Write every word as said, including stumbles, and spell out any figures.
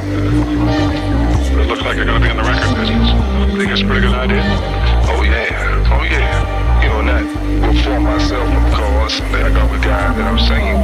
It looks like you're going to be in the record business. Think it's a pretty good idea? Oh yeah, oh yeah. You know, not before myself, of course. I got the guy that I'm singing